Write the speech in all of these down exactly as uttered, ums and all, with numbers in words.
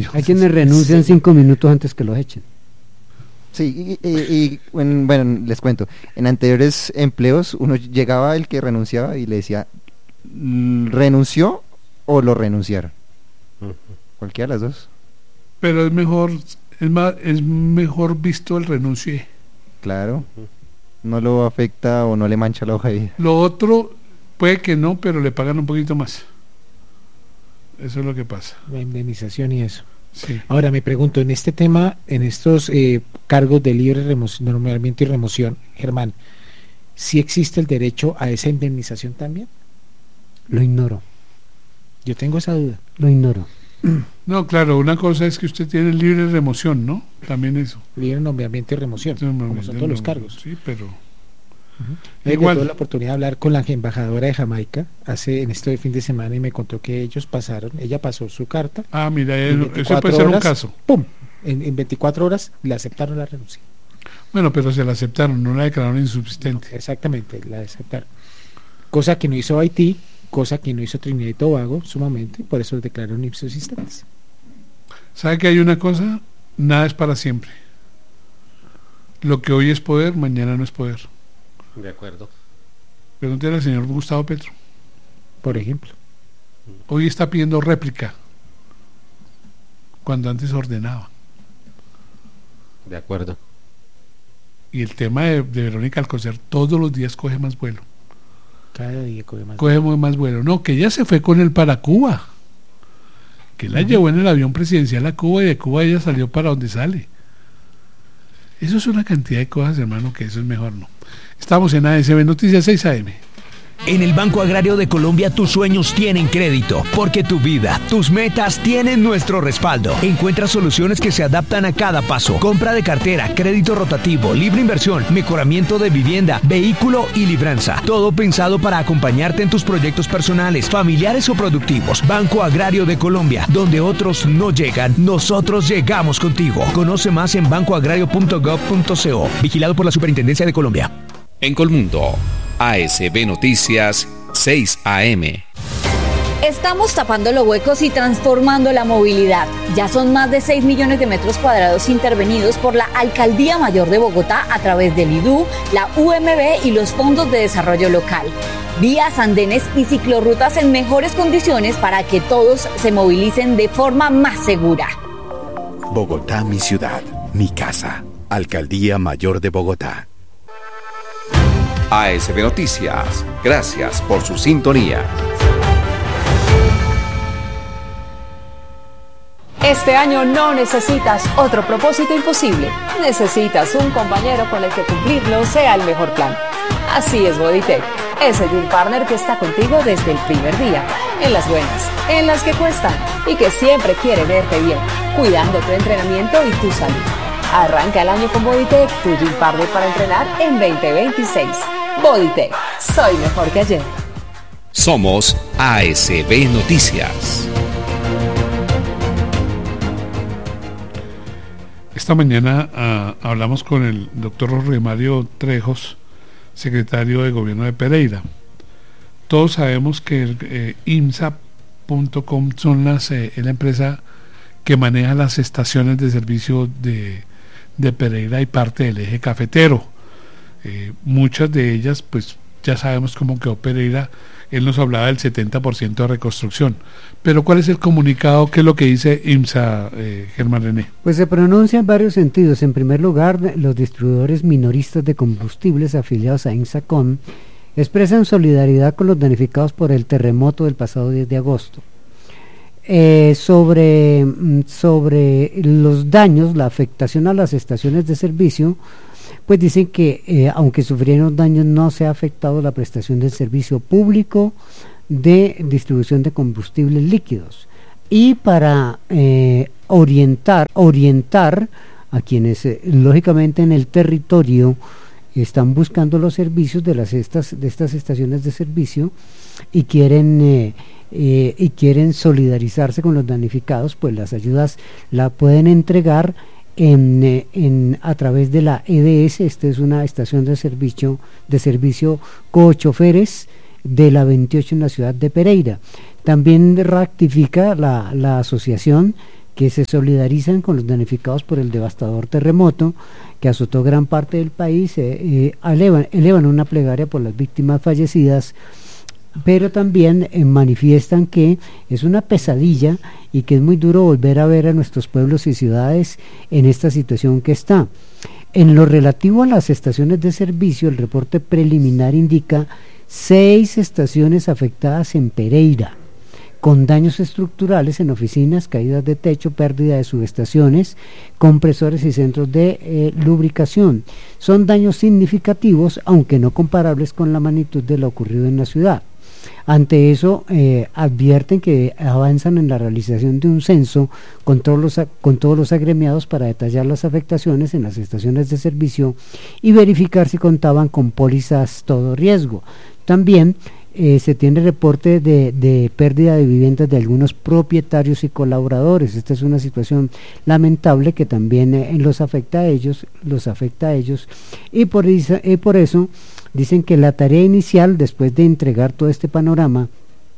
años. Hay quienes renuncian sí. cinco minutos antes que los echen. Sí, y, y, y bueno, bueno, les cuento, en anteriores empleos uno llegaba el que renunciaba y le decía, ¿renunció o lo renunciaron? Uh-huh. Cualquiera de las dos. Pero es mejor, es más, es mejor visto el renuncie. Claro, no lo afecta o no le mancha la hoja de vida. Lo otro puede que no, pero le pagan un poquito más. Eso es lo que pasa. La indemnización y eso. Sí. Ahora me pregunto, en este tema, en estos eh, cargos de libre remoción, nombramiento y remoción, Germán, ¿sí existe el derecho a esa indemnización también? Lo ignoro. Yo tengo esa duda. Lo ignoro. No, claro, una cosa es que usted tiene libre remoción, ¿no? También eso. Libre nombramiento y remoción, como son todos los cargos. Sí, pero... Uh-huh. Igual. Tuve la oportunidad de hablar con la embajadora de Jamaica hace en este fin de semana y me contó que ellos pasaron, ella pasó su carta. Ah, mira, eso puede ser horas, un caso. ¡Pum! En, en veinticuatro horas le aceptaron la renuncia. Bueno, pero se la aceptaron, no la declararon insubsistente. No, exactamente, la aceptaron. Cosa que no hizo Haití, cosa que no hizo Trinidad y Tobago sumamente, por eso los declararon insubsistentes. ¿Sabe que hay una cosa? Nada es para siempre. Lo que hoy es poder, mañana no es poder. De acuerdo. Pregúntale al señor Gustavo Petro. Por ejemplo. Hoy está pidiendo réplica, cuando antes ordenaba. De acuerdo. Y el tema de, de Verónica Alcocer todos los días coge más vuelo. Cada día coge más coge vuelo. más vuelo. No, que ella se fue con él para Cuba. Que la uh-huh. llevó en el avión presidencial a Cuba y de Cuba ella salió para donde sale. Eso es una cantidad de cosas, hermano, que eso es mejor no. Estamos en A S B Noticias seis A M. En el Banco Agrario de Colombia tus sueños tienen crédito, porque tu vida, tus metas tienen nuestro respaldo. Encuentra soluciones que se adaptan a cada paso. Compra de cartera, crédito rotativo, libre inversión, mejoramiento de vivienda, vehículo y libranza. Todo pensado para acompañarte en tus proyectos personales, familiares o productivos. Banco Agrario de Colombia, donde otros no llegan, nosotros llegamos contigo. Conoce más en banco agrario punto gov punto co. Vigilado por la Superintendencia de Colombia. En Colmundo, A S B Noticias seis A M. Estamos tapando los huecos y transformando la movilidad. Ya son más de seis millones de metros cuadrados intervenidos por la Alcaldía Mayor de Bogotá a través del I D U, la U M B y los fondos de desarrollo local. Vías, andenes y ciclorrutas en mejores condiciones para que todos se movilicen de forma más segura. Bogotá, mi ciudad, mi casa. Alcaldía Mayor de Bogotá. A S B Noticias, gracias por su sintonía. Este año no necesitas otro propósito imposible. Necesitas un compañero con el que cumplirlo sea el mejor plan. Así es Bodytech, ese Gym Partner que está contigo desde el primer día, en las buenas, en las que cuestan y que siempre quiere verte bien, cuidando tu entrenamiento y tu salud. Arranca el año con Bodytech, tu Gym Partner para entrenar en veinte veintiséis. Bodytech, soy mejor que ayer. Somos A S B Noticias. Esta mañana uh, hablamos con el doctor Jorge Mario Trejos, secretario de Gobierno de Pereira. Todos sabemos que el, eh, I M S A punto com son las, eh, es la empresa que maneja las estaciones de servicio de, de Pereira y parte del eje cafetero. Eh, muchas de ellas, pues ya sabemos cómo quedó Pereira. Él nos hablaba del setenta por ciento de reconstrucción. Pero ¿cuál es el comunicado? ¿Qué es lo que dice I M S A, eh, Germán René? Pues se pronuncia en varios sentidos. En primer lugar, los distribuidores minoristas de combustibles afiliados a INSACOM expresan solidaridad con los damnificados por el terremoto del pasado diez de agosto. Eh, sobre, sobre los daños, la afectación a las estaciones de servicio, pues dicen que eh, aunque sufrieron daños no se ha afectado la prestación del servicio público de distribución de combustibles líquidos. Y para eh, orientar, orientar a quienes eh, lógicamente en el territorio están buscando los servicios de las estas de estas estaciones de servicio y quieren eh, eh, y quieren solidarizarse con los damnificados, pues las ayudas la pueden entregar En, en, a través de la E D S. Esta es una estación de servicio de servicio cochoferes de la veintiocho en la ciudad de Pereira. También ratifica la, la asociación que se solidarizan con los damnificados por el devastador terremoto que azotó gran parte del país, eh, eh, elevan, elevan una plegaria por las víctimas fallecidas, pero también eh, manifiestan que es una pesadilla y que es muy duro volver a ver a nuestros pueblos y ciudades en esta situación que está. En lo relativo a las estaciones de servicio, el reporte preliminar indica seis estaciones afectadas en Pereira, con daños estructurales en oficinas, caídas de techo, pérdida de subestaciones, compresores y centros de eh, lubricación. Son daños significativos, aunque no comparables con la magnitud de lo ocurrido en la ciudad. Ante eso, eh, advierten que avanzan en la realización de un censo con todos, los, con todos los agremiados para detallar las afectaciones en las estaciones de servicio y verificar si contaban con pólizas todo riesgo. También eh, se tiene reporte de, de pérdida de viviendas de algunos propietarios y colaboradores. Esta es una situación lamentable que también eh, los afecta a ellos, los afecta a ellos, y por, y por eso dicen que la tarea inicial, después de entregar todo este panorama,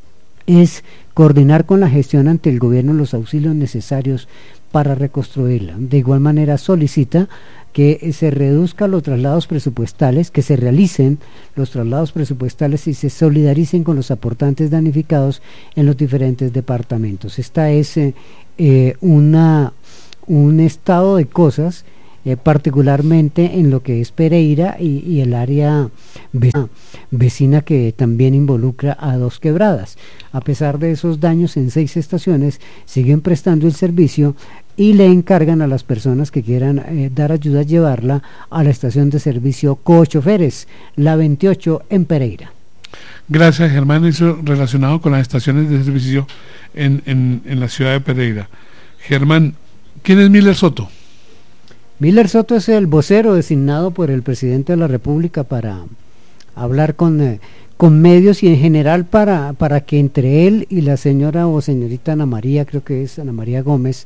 es coordinar con la gestión ante el gobierno los auxilios necesarios para reconstruirla. De igual manera solicita que se reduzcan los traslados presupuestales, que se realicen los traslados presupuestales y se solidaricen con los aportantes damnificados en los diferentes departamentos. Esta es eh, eh, una, un estado de cosas, Eh, particularmente en lo que es Pereira y, y el área vecina, vecina que también involucra a Dos Quebradas. A pesar de esos daños en seis estaciones, siguen prestando el servicio y le encargan a las personas que quieran eh, dar ayuda a llevarla a la estación de servicio Cochoferes, la veintiocho en Pereira. Gracias, Germán. Eso relacionado con las estaciones de servicio en, en, en la ciudad de Pereira. Germán, ¿quién es Miller Soto? Miller Soto es el vocero designado por el presidente de la República para hablar con, eh, con medios y en general para, para que entre él y la señora o señorita Ana María, creo que es Ana María Gómez,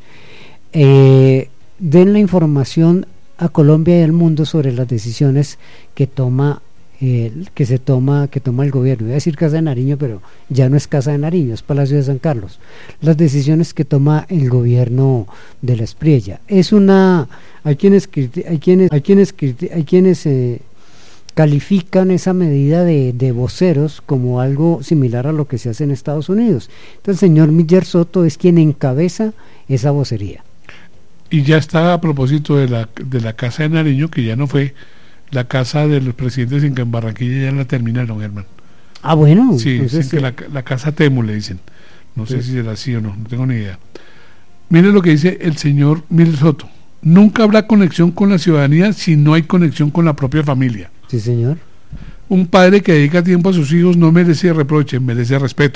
eh, den la información a Colombia y al mundo sobre las decisiones que toma eh, que se toma que toma el gobierno. Voy a decir Casa de Nariño, pero ya no es Casa de Nariño, es Palacio de San Carlos. Las decisiones que toma el gobierno de la Espriella. Es una hay quienes hay quienes hay quienes hay quienes eh, califican esa medida de, de voceros como algo similar a lo que se hace en Estados Unidos. Entonces el señor Miller Soto es quien encabeza esa vocería. Y ya está a propósito de la de la Casa de Nariño, que ya no fue la casa de los presidentes, en que en Barranquilla ya la terminaron, Germán. Ah, bueno. Sí, entonces, dicen que la, la casa Temu le dicen. No sí. sé si será así o no, no tengo ni idea. Mire lo que dice el señor Miller Soto. Nunca habrá conexión con la ciudadanía si no hay conexión con la propia familia. Sí, señor. Un padre que dedica tiempo a sus hijos no merece reproche, merece respeto.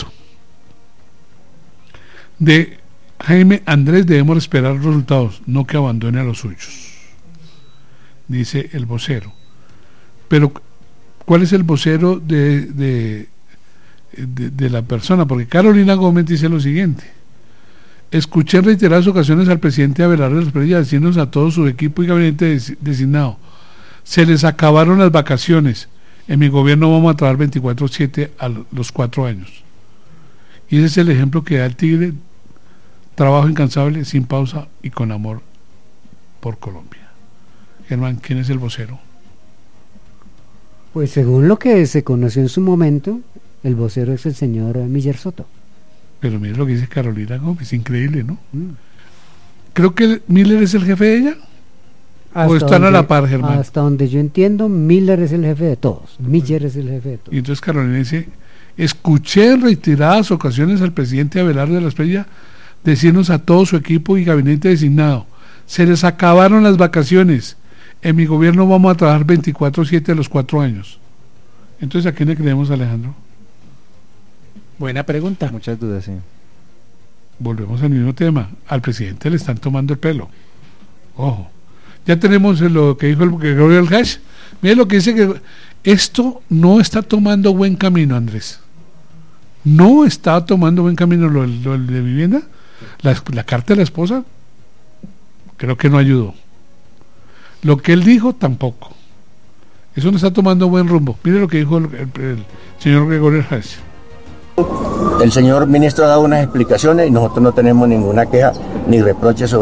De Jaime Andrés debemos esperar resultados, no que abandone a los suyos, dice el vocero. Pero ¿cuál es el vocero de, de, de, de la persona? Porque Carolina Gómez dice lo siguiente: escuché en reiteradas ocasiones al presidente Abelardo de la Espriella decirnos a todo su equipo y gabinete designado: se les acabaron las vacaciones, en mi gobierno vamos a trabajar veinticuatro siete a los cuatro años. Y ese es el ejemplo que da el Tigre: trabajo incansable, sin pausa y con amor por Colombia. Germán, ¿quién es el vocero? Pues según lo que se conoció en su momento, el vocero es el señor Miller Soto. Pero mire lo que dice Carolina Gómez, increíble, ¿no? Mm. Creo que Miller es el jefe de ella. Hasta ¿O están donde, a la par, Germán? Hasta donde yo entiendo, Miller es el jefe de todos. Miller es el jefe de todos. Y entonces Carolina dice: escuché en reiteradas ocasiones al presidente Abelardo de la Espriella decirnos a todo su equipo y gabinete designado: se les acabaron las vacaciones, en mi gobierno vamos a trabajar veinticuatro siete a los cuatro años. Entonces, ¿a quién le creemos, Alejandro? Buena pregunta. Muchas dudas, sí. Volvemos al mismo tema. Al presidente le están tomando el pelo. Ojo. Ya tenemos lo que dijo el Gregorio del Hash. Mire lo que dice, que esto no está tomando buen camino, Andrés. No está tomando buen camino lo, lo de vivienda. La, la carta de la esposa creo que no ayudó. Lo que él dijo tampoco. Eso no está tomando buen rumbo. Mire lo que dijo el, el, el señor Gregorio Hash. El señor ministro ha dado unas explicaciones y nosotros no tenemos ninguna queja ni reproche sobre